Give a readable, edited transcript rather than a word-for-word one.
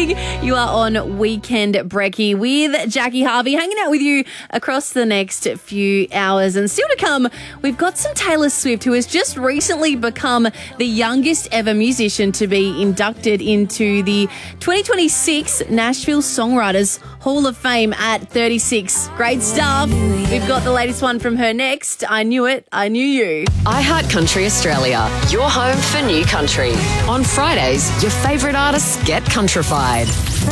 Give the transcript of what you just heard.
morning. You are on Weekend Brekkie with Jackie Harvey, hanging out with you across the next few hours. And still to come, we've got some Taylor Swift, who has just recently become the youngest ever musician to be inducted into the 2026 Nashville Songwriters Hall of Fame at 36. Great stuff. We've got the latest one from her next. I Knew It, I Knew You. iHeart Country Australia, your home for new country. On Fridays, your favourite artists get countrified.